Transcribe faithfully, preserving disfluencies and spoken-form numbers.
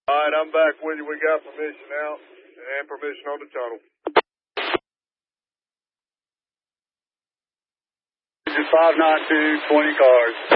All right, I'm back with you. We got permission out and permission on the tunnel. five nine two, twenty cars.